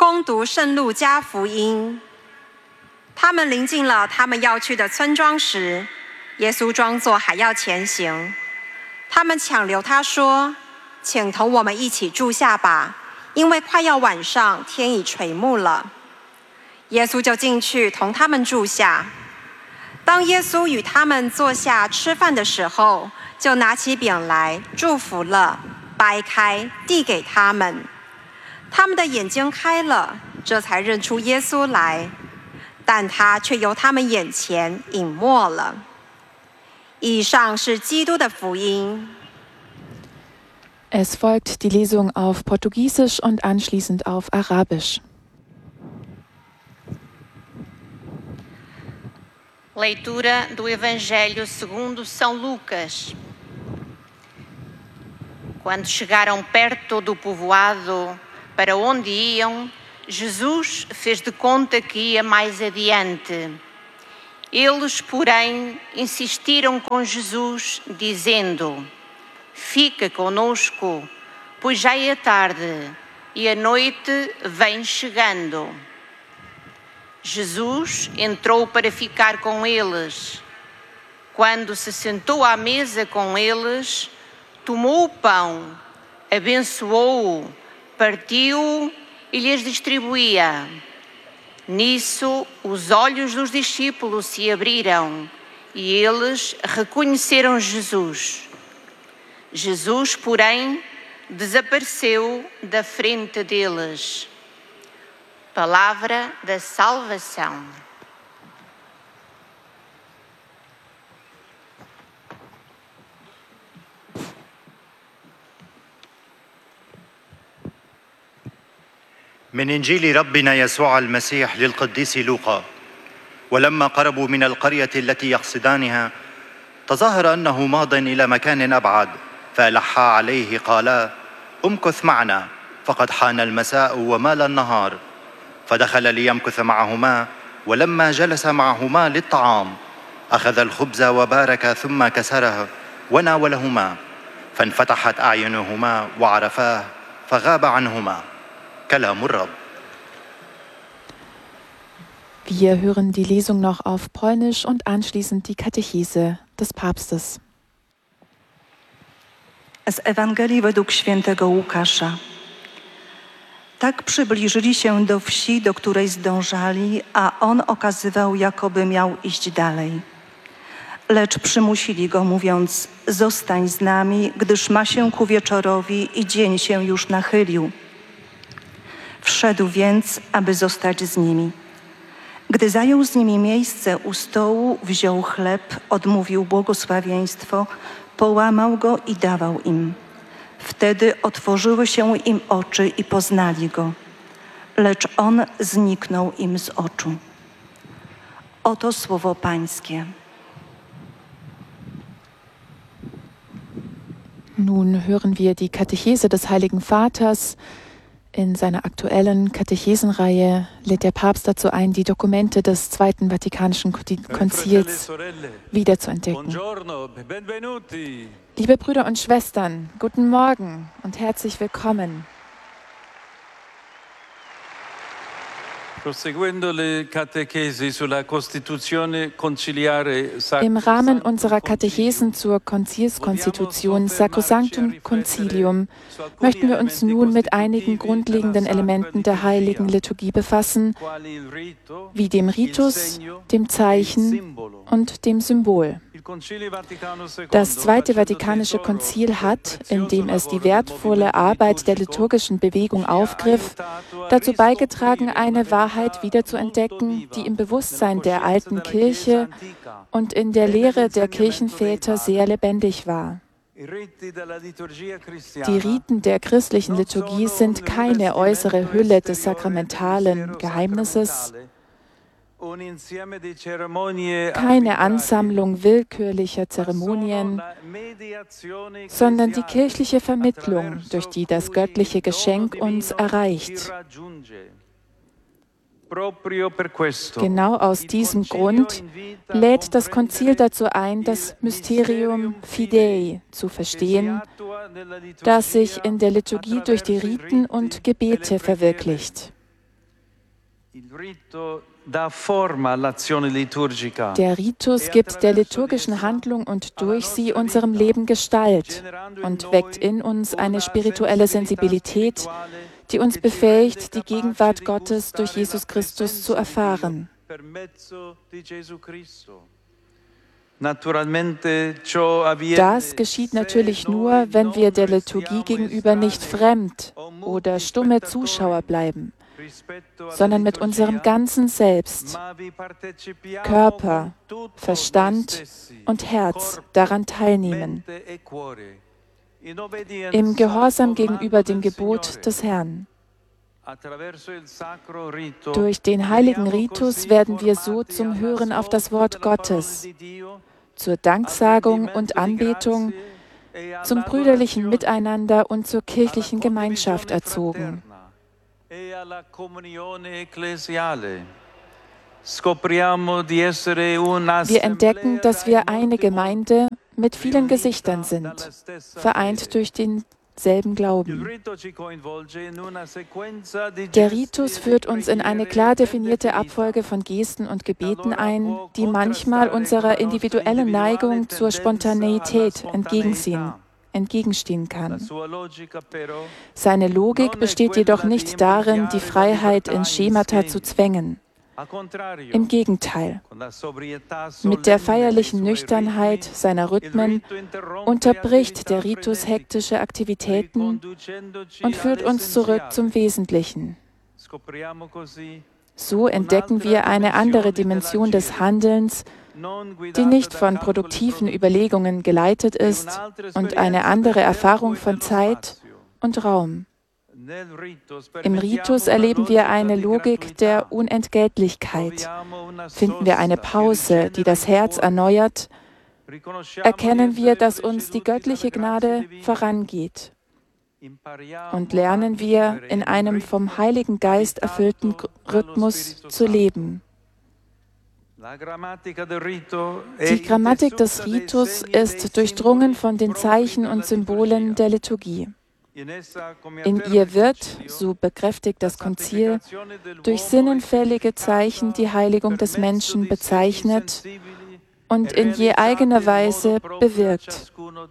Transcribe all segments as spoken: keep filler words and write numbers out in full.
攻读圣路加福音。他们临近了他们要去的村庄时，耶稣装作还要前行。他们抢留他说：“请同我们一起住下吧，因为快要晚上，天已垂暮了。”耶稣就进去同他们住下。当耶稣与他们坐下吃饭的时候，就拿起饼来，祝福了，掰开，递给他们。他们的眼睛开了，这才认出耶稣来，但他却由他们眼前隐没了。以上是基督的福音。 Es folgt die Lesung auf Portugiesisch und anschließend auf Arabisch. Leitura do Evangelho segundo São Lucas. Quando chegaram perto do povoado para onde iam, Jesus fez de conta que ia mais adiante. Eles, porém, insistiram com Jesus, dizendo: "Fica conosco, pois já é tarde e a noite vem chegando." Jesus entrou para ficar com eles. Quando se sentou à mesa com eles, tomou o pão, abençoou-o, partiu-o e lhes distribuía. Nisso, os olhos dos discípulos se abriram e eles reconheceram Jesus. Jesus, porém, desapareceu da frente deles. Palavra da salvação. من إنجيل ربنا يسوع المسيح للقديس لوقا. ولما قربوا من القرية التي يقصدانها تظاهر أنه ماض إلى مكان أبعد، فألحا عليه قالا: امكث معنا، فقد حان المساء ومال النهار. فدخل ليمكث معهما، ولما جلس معهما للطعام أخذ الخبز وبارك ثم كسره وناولهما، فانفتحت أعينهما وعرفاه فغاب عنهما. كلام الرب. Wir hören die Lesung noch auf Polnisch und anschließend die Katechese des Papstes. Z Ewangelii według świętego Łukasza. Tak przybliżyli się do wsi, do której zdążali, a on okazywał, jakoby miał iść dalej. Lecz przymusili go, mówiąc: zostań z nami, gdyż ma się ku wieczorowi i dzień się już nachylił. Wszedł więc, aby zostać z nimi. Gdy zajął z nimi miejsce u stołu, wziął chleb, odmówił błogosławieństwo, połamał go i dawał im. Wtedy otworzyły się im oczy i poznali go, lecz on zniknął im z oczu. Oto słowo Pańskie. Nun hören wir die Katechese des Heiligen Vaters. In seiner aktuellen Katechesenreihe lädt der Papst dazu ein, die Dokumente des Zweiten Vatikanischen Konzils wiederzuentdecken. Liebe Brüder und Schwestern, guten Morgen und herzlich willkommen. Im Rahmen unserer Katechesen zur Konzilskonstitution Sacrosanctum Concilium möchten wir uns nun mit einigen grundlegenden Elementen der heiligen Liturgie befassen, wie dem Ritus, dem Zeichen und dem Symbol. Das Zweite Vatikanische Konzil hat, indem es die wertvolle Arbeit der liturgischen Bewegung aufgriff, dazu beigetragen, eine Wahrheit wiederzuentdecken, die im Bewusstsein der alten Kirche und in der Lehre der Kirchenväter sehr lebendig war. Die Riten der christlichen Liturgie sind keine äußere Hülle des sakramentalen Geheimnisses, keine Ansammlung willkürlicher Zeremonien, sondern die kirchliche Vermittlung, durch die das göttliche Geschenk uns erreicht. Genau aus diesem Grund lädt das Konzil dazu ein, das Mysterium Fidei zu verstehen, das sich in der Liturgie durch die Riten und Gebete verwirklicht. Der Ritus gibt der liturgischen Handlung und durch sie unserem Leben Gestalt und weckt in uns eine spirituelle Sensibilität, die uns befähigt, die Gegenwart Gottes durch Jesus Christus zu erfahren. Das geschieht natürlich nur, wenn wir der Liturgie gegenüber nicht fremd oder stumme Zuschauer bleiben, sondern mit unserem ganzen Selbst, Körper, Verstand und Herz daran teilnehmen, im Gehorsam gegenüber dem Gebot des Herrn. Durch den heiligen Ritus werden wir so zum Hören auf das Wort Gottes, zur Danksagung und Anbetung, zum brüderlichen Miteinander und zur kirchlichen Gemeinschaft erzogen. Wir entdecken, dass wir eine Gemeinde mit vielen Gesichtern sind, vereint durch denselben Glauben. Der Ritus führt uns in eine klar definierte Abfolge von Gesten und Gebeten ein, die manchmal unserer individuellen Neigung zur Spontaneität entgegenstehen, entgegenstehen kann. Seine Logik besteht jedoch nicht darin, die Freiheit in Schemata zu zwängen. Im Gegenteil, mit der feierlichen Nüchternheit seiner Rhythmen unterbricht der Ritus hektische Aktivitäten und führt uns zurück zum Wesentlichen. So entdecken wir eine andere Dimension des Handelns, die nicht von produktiven Überlegungen geleitet ist, und eine andere Erfahrung von Zeit und Raum. Im Ritus erleben wir eine Logik der Unentgeltlichkeit. Finden wir eine Pause, die das Herz erneuert, erkennen wir, dass uns die göttliche Gnade vorangeht. Und lernen wir, in einem vom Heiligen Geist erfüllten Rhythmus zu leben. Die Grammatik des Ritus ist durchdrungen von den Zeichen und Symbolen der Liturgie. In ihr wird, so bekräftigt das Konzil, durch sinnenfällige Zeichen die Heiligung des Menschen bezeichnet und in je eigener Weise bewirkt.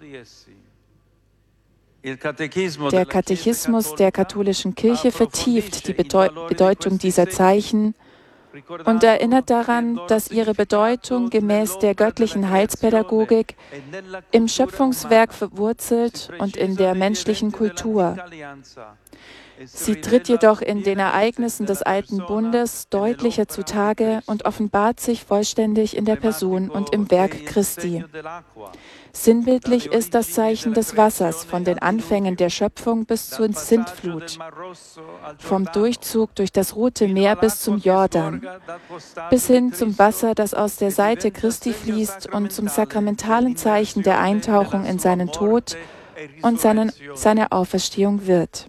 Der Katechismus der katholischen Kirche vertieft die Bedeutung dieser Zeichen und erinnert daran, dass ihre Bedeutung gemäß der göttlichen Heilspädagogik im Schöpfungswerk verwurzelt und in der menschlichen Kultur. Sie tritt jedoch in den Ereignissen des Alten Bundes deutlicher zutage und offenbart sich vollständig in der Person und im Werk Christi. Sinnbildlich ist das Zeichen des Wassers von den Anfängen der Schöpfung bis zur Sintflut, vom Durchzug durch das Rote Meer bis zum Jordan, bis hin zum Wasser, das aus der Seite Christi fließt und zum sakramentalen Zeichen der Eintauchung in seinen Tod und seinen, seine Auferstehung wird.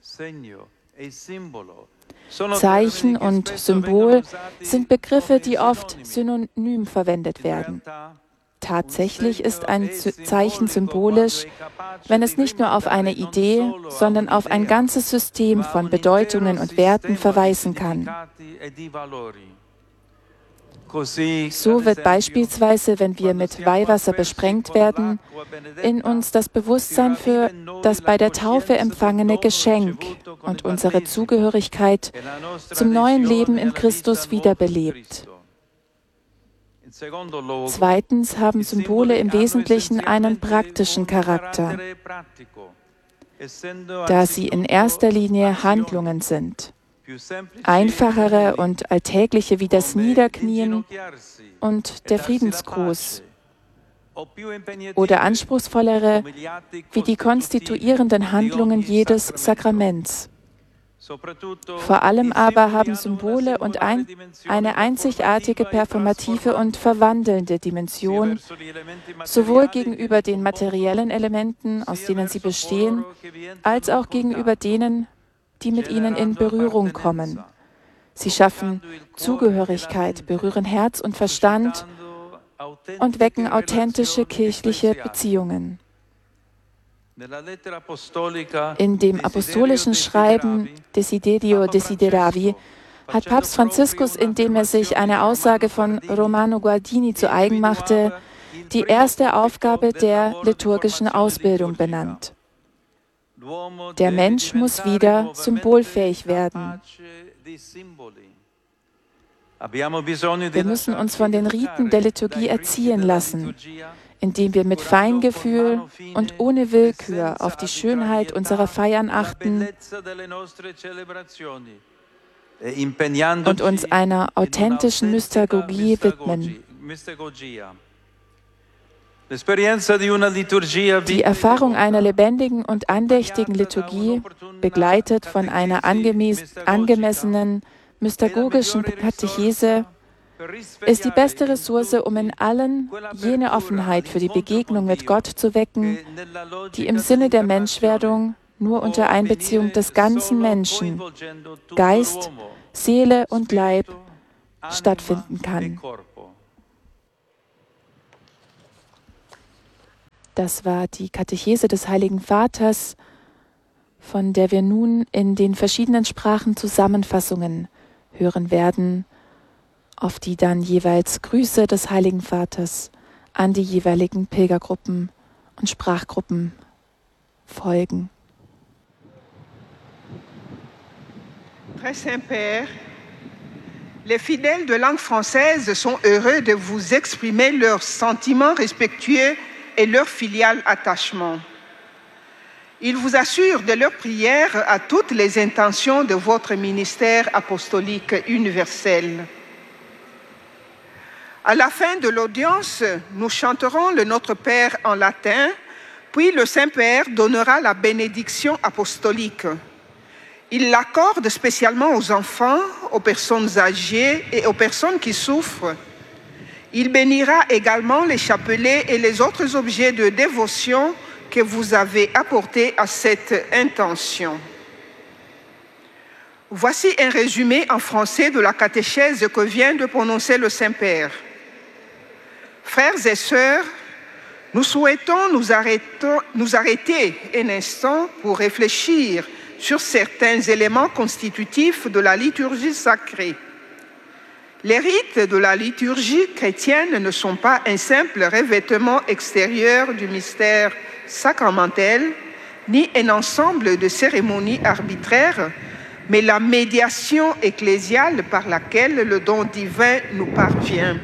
Zeichen und Symbol sind Begriffe, die oft synonym verwendet werden. Tatsächlich ist ein Zeichen symbolisch, wenn es nicht nur auf eine Idee, sondern auf ein ganzes System von Bedeutungen und Werten verweisen kann. So wird beispielsweise, wenn wir mit Weihwasser besprengt werden, in uns das Bewusstsein für das bei der Taufe empfangene Geschenk und unsere Zugehörigkeit zum neuen Leben in Christus wiederbelebt. Zweitens haben Symbole im Wesentlichen einen praktischen Charakter, da sie in erster Linie Handlungen sind. Einfachere und alltägliche wie das Niederknien und der Friedensgruß oder anspruchsvollere wie die konstituierenden Handlungen jedes Sakraments. Vor allem aber haben Symbole und ein, eine einzigartige performative und verwandelnde Dimension, sowohl gegenüber den materiellen Elementen, aus denen sie bestehen, als auch gegenüber denen, die mit ihnen in Berührung kommen. Sie schaffen Zugehörigkeit, berühren Herz und Verstand und wecken authentische kirchliche Beziehungen. In dem apostolischen Schreiben Desiderio Desideravi hat Papst Franziskus, indem er sich eine Aussage von Romano Guardini zu eigen machte, die erste Aufgabe der liturgischen Ausbildung benannt. Der Mensch muss wieder symbolfähig werden. Wir müssen uns von den Riten der Liturgie erziehen lassen, indem wir mit Feingefühl und ohne Willkür auf die Schönheit unserer Feiern achten und uns einer authentischen Mystagogie widmen. Die Erfahrung einer lebendigen und andächtigen Liturgie, begleitet von einer angemessenen mystagogischen Katechese, ist die beste Ressource, um in allen jene Offenheit für die Begegnung mit Gott zu wecken, die im Sinne der Menschwerdung nur unter Einbeziehung des ganzen Menschen, Geist, Seele und Leib, stattfinden kann. Das war die Katechese des Heiligen Vaters, von der wir nun in den verschiedenen Sprachen Zusammenfassungen hören werden, auf die dann jeweils Grüße des Heiligen Vaters an die jeweiligen Pilgergruppen und Sprachgruppen folgen. Très Saint-Père, les fidèles de langue française sont heureux de vous exprimer leurs sentiments respectueux et leur filial attachement. Ils vous assurent de leur prière à toutes les intentions de votre ministère apostolique universel. À la fin de l'audience, nous chanterons le Notre Père en latin, puis le Saint-Père donnera la bénédiction apostolique. Il l'accorde spécialement aux enfants, aux personnes âgées et aux personnes qui souffrent. Il bénira également les chapelets et les autres objets de dévotion que vous avez apportés à cette intention. Voici un résumé en français de la catéchèse que vient de prononcer le Saint-Père. Frères et sœurs, nous souhaitons nous arrêter, nous arrêter un instant pour réfléchir sur certains éléments constitutifs de la liturgie sacrée. Les rites de la liturgie chrétienne ne sont pas un simple revêtement extérieur du mystère sacramentel, ni un ensemble de cérémonies arbitraires, mais la médiation ecclésiale par laquelle le don divin nous parvient.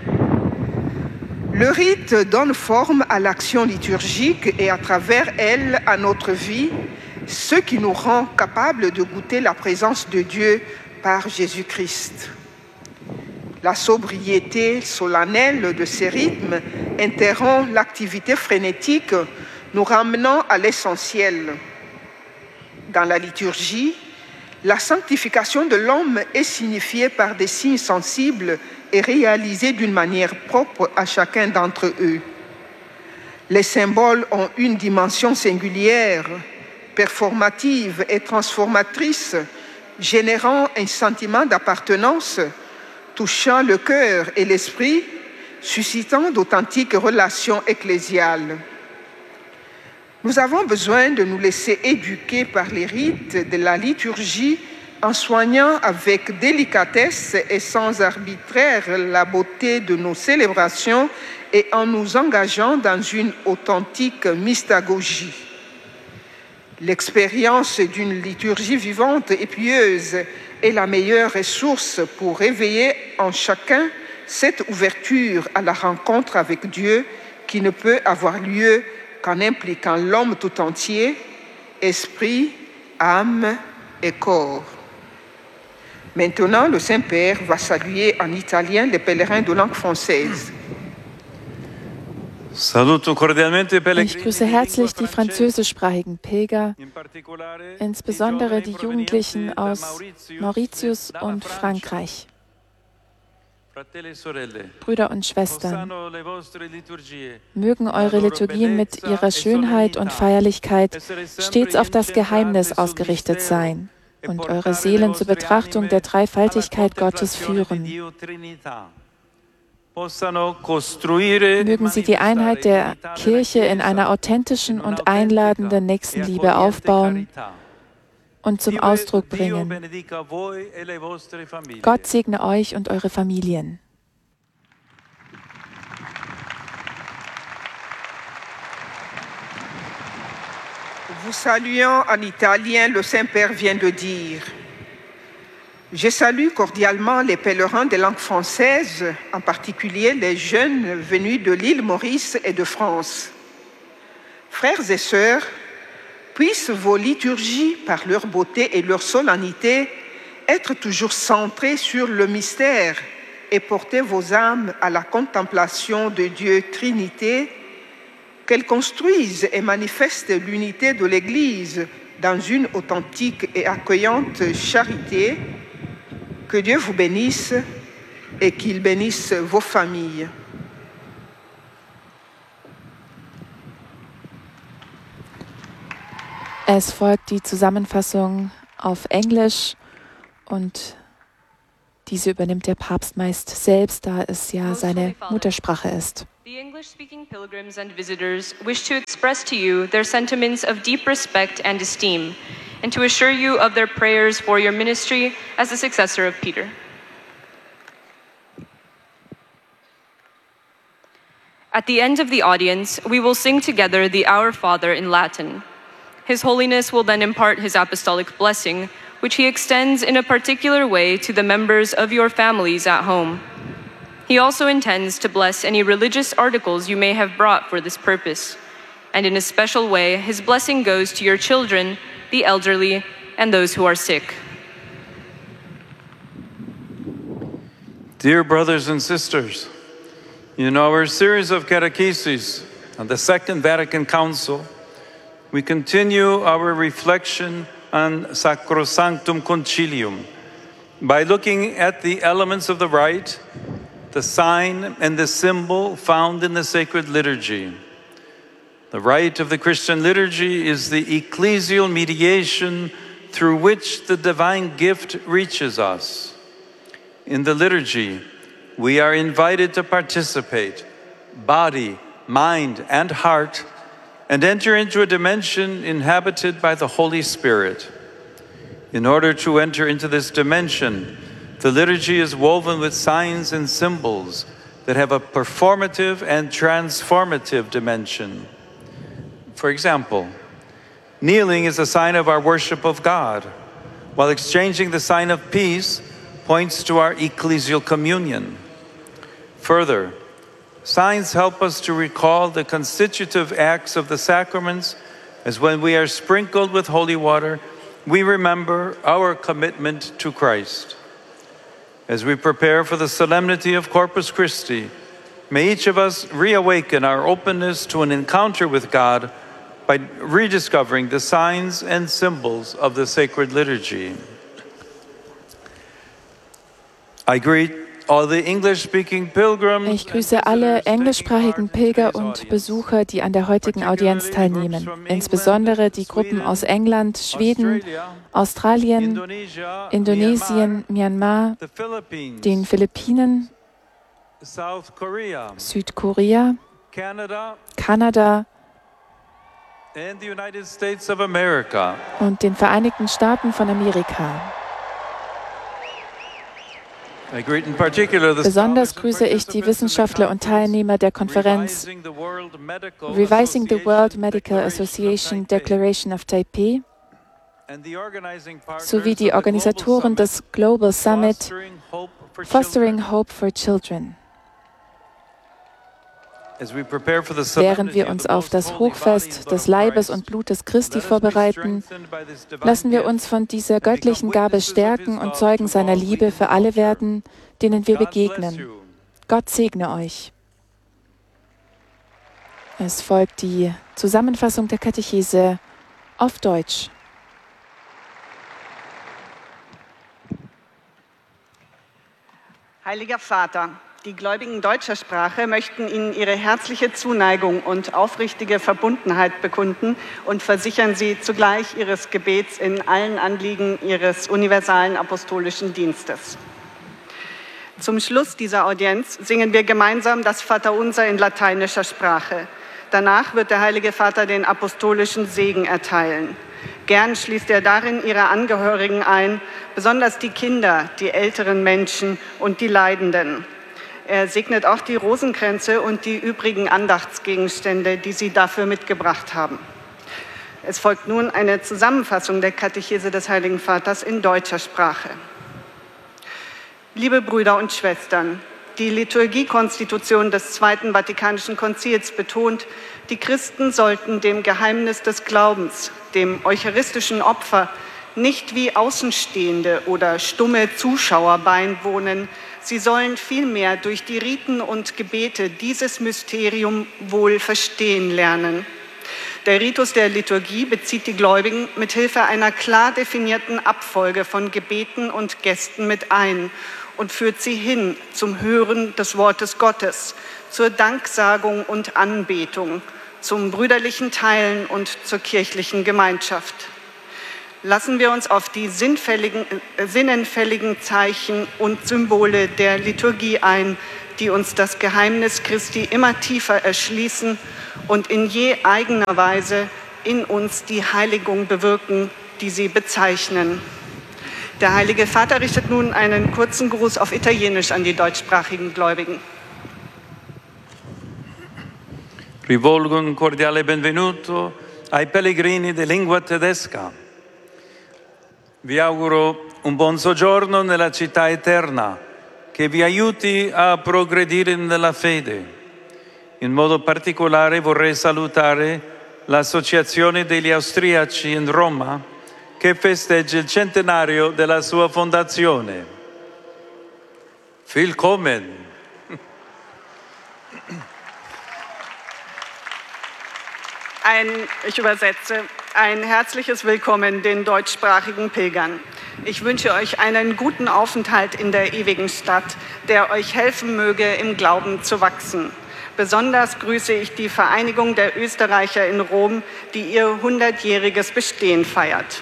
Le rite donne forme à l'action liturgique et à travers elle à notre vie, ce qui nous rend capables de goûter la présence de Dieu par Jésus-Christ. La sobriété solennelle de ces rythmes interrompt l'activité frénétique, nous ramenant à l'essentiel. Dans la liturgie, la sanctification de l'homme est signifiée par des signes sensibles et réalisée d'une manière propre à chacun d'entre eux. Les symboles ont une dimension singulière, performative et transformatrice, générant un sentiment d'appartenance, touchant le cœur et l'esprit, suscitant d'authentiques relations ecclésiales. Nous avons besoin de nous laisser éduquer par les rites de la liturgie en soignant avec délicatesse et sans arbitraire la beauté de nos célébrations et en nous engageant dans une authentique mystagogie. L'expérience d'une liturgie vivante et pieuse est la meilleure ressource pour réveiller en chacun cette ouverture à la rencontre avec Dieu qui ne peut avoir lieu qu'en impliquant l'homme tout entier, esprit, âme et corps. Maintenant, le Saint-Père va saluer en italien les pèlerins de langue française. Ich grüße herzlich die französischsprachigen Pilger, insbesondere die Jugendlichen aus Mauritius und Frankreich. Brüder und Schwestern, mögen eure Liturgien mit ihrer Schönheit und Feierlichkeit stets auf das Geheimnis ausgerichtet sein und eure Seelen zur Betrachtung der Dreifaltigkeit Gottes führen. Mögen sie die Einheit der Kirche in einer authentischen und einladenden Nächstenliebe aufbauen und zum Ausdruck bringen. Gott segne euch und eure Familien. Vous saluant en italien, le Saint-Père vient de dire: Je salue cordialement les pèlerins des langues françaises, en particulier les jeunes venus de l'île Maurice et de France. Frères et sœurs, puissent vos liturgies, par leur beauté et leur solennité, être toujours centrées sur le mystère et porter vos âmes à la contemplation de Dieu Trinité, qu'elles construisent et manifestent l'unité de l'Église dans une authentique et accueillante charité. Que Dieu vous bénisse et qu'il bénisse vos familles. Es folgt die Zusammenfassung auf Englisch und diese übernimmt der Papst meist selbst, da es ja seine Muttersprache ist. The English-speaking pilgrims and visitors wish to express to you their sentiments of deep respect and esteem, and to assure you of their prayers for your ministry as the successor of Peter. At the end of the audience, we will sing together the Our Father in Latin. His Holiness will then impart his apostolic blessing, which he extends in a particular way to the members of your families at home. He also intends to bless any religious articles you may have brought for this purpose. And in a special way, his blessing goes to your children, the elderly, and those who are sick. Dear brothers and sisters, in our series of catecheses on the Second Vatican Council, we continue our reflection on Sacrosanctum Concilium by looking at the elements of the rite, the sign, and the symbol found in the sacred liturgy. The rite of the Christian liturgy is the ecclesial mediation through which the divine gift reaches us. In the liturgy, we are invited to participate, body, mind, and heart, and enter into a dimension inhabited by the Holy Spirit. In order to enter into this dimension, the liturgy is woven with signs and symbols that have a performative and transformative dimension. For example, kneeling is a sign of our worship of God, while exchanging the sign of peace points to our ecclesial communion. Further, signs help us to recall the constitutive acts of the sacraments, as when we are sprinkled with holy water, we remember our commitment to Christ. As we prepare for the solemnity of Corpus Christi, may each of us reawaken our openness to an encounter with God by rediscovering the signs and symbols of the sacred liturgy. I greet all the English-speaking pilgrims. Ich grüße alle englischsprachigen Pilger und Besucher, die an der heutigen Audienz teilnehmen, insbesondere die Gruppen aus England, Schweden, Australien, Indonesien, Myanmar, den Philippinen, Südkorea, Kanada und den Vereinigten Staaten von Amerika. Besonders grüße ich die Wissenschaftler und Teilnehmer der Konferenz Revising the World Medical Association Declaration of Taipei sowie die Organisatoren des Global Summit Fostering Hope for Children. Während wir uns auf das Hochfest des Leibes und Blutes Christi vorbereiten, lassen wir uns von dieser göttlichen Gabe stärken und Zeugen seiner Liebe für alle werden, denen wir begegnen. Gott segne euch. Es folgt die Zusammenfassung der Katechese auf Deutsch. Heiliger Vater, die Gläubigen deutscher Sprache möchten Ihnen ihre herzliche Zuneigung und aufrichtige Verbundenheit bekunden und versichern Sie zugleich Ihres Gebets in allen Anliegen Ihres universalen apostolischen Dienstes. Zum Schluss dieser Audienz singen wir gemeinsam das Vaterunser in lateinischer Sprache. Danach wird der Heilige Vater den apostolischen Segen erteilen. Gern schließt er darin ihre Angehörigen ein, besonders die Kinder, die älteren Menschen und die Leidenden. Er segnet auch die Rosenkränze und die übrigen Andachtsgegenstände, die sie dafür mitgebracht haben. Es folgt nun eine Zusammenfassung der Katechese des Heiligen Vaters in deutscher Sprache. Liebe Brüder und Schwestern, die Liturgiekonstitution des Zweiten Vatikanischen Konzils betont, die Christen sollten dem Geheimnis des Glaubens, dem eucharistischen Opfer, nicht wie Außenstehende oder stumme Zuschauer beiwohnen. Sie sollen vielmehr durch die Riten und Gebete dieses Mysterium wohl verstehen lernen. Der Ritus der Liturgie bezieht die Gläubigen mit Hilfe einer klar definierten Abfolge von Gebeten und Gesten mit ein und führt sie hin zum Hören des Wortes Gottes, zur Danksagung und Anbetung, zum brüderlichen Teilen und zur kirchlichen Gemeinschaft. Lassen wir uns auf die sinnfälligen, äh, sinnenfälligen Zeichen und Symbole der Liturgie ein, die uns das Geheimnis Christi immer tiefer erschließen und in je eigener Weise in uns die Heiligung bewirken, die sie bezeichnen. Der Heilige Vater richtet nun einen kurzen Gruß auf Italienisch an die deutschsprachigen Gläubigen. Rivolgo un cordiale benvenuto ai pellegrini di lingua tedesca. Vi auguro un buon soggiorno nella città eterna, che vi aiuti a progredire nella fede. In modo particolare vorrei salutare l'Associazione degli Austriaci in Roma, che festeggia il centenario della sua fondazione. Willkommen! Ein, ich übersetze, ein herzliches Willkommen den deutschsprachigen Pilgern. Ich wünsche euch einen guten Aufenthalt in der ewigen Stadt, der euch helfen möge, im Glauben zu wachsen. Besonders grüße ich die Vereinigung der Österreicher in Rom, die ihr hundertjähriges Bestehen feiert.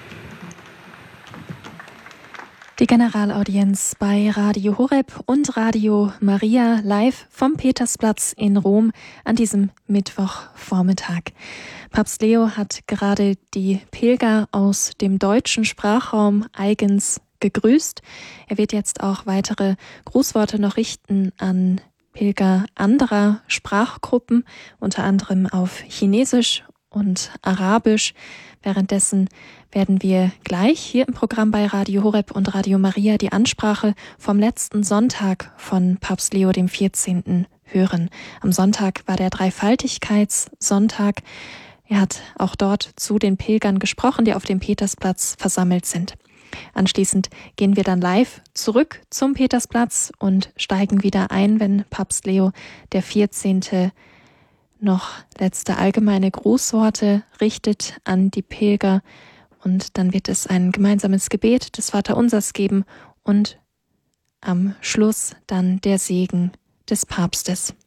Die Generalaudienz bei Radio Horeb und Radio Maria live vom Petersplatz in Rom an diesem Mittwochvormittag. Papst Leo hat gerade die Pilger aus dem deutschen Sprachraum eigens gegrüßt. Er wird jetzt auch weitere Grußworte noch richten an Pilger anderer Sprachgruppen, unter anderem auf Chinesisch und Arabisch. Währenddessen werden wir gleich hier im Programm bei Radio Horeb und Radio Maria die Ansprache vom letzten Sonntag von Papst Leo dem vierzehnten hören. Am Sonntag war der Dreifaltigkeitssonntag. Er hat auch dort zu den Pilgern gesprochen, die auf dem Petersplatz versammelt sind. Anschließend gehen wir dann live zurück zum Petersplatz und steigen wieder ein, wenn Papst Leo der vierzehnte noch letzte allgemeine Grußworte richtet an die Pilger. Und dann wird es ein gemeinsames Gebet des Vaterunsers geben und am Schluss dann der Segen des Papstes.